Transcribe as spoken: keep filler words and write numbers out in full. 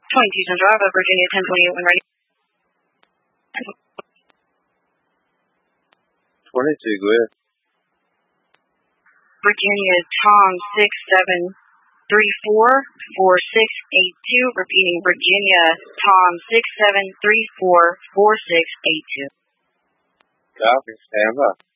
twenty-two Central Ave, Virginia, ten twenty-eight when ready. twenty-two, go ahead. Virginia, Tom six seven three four four six eight two. Repeating, Virginia, Tom six seven three four four six eight two. Copy, stand by.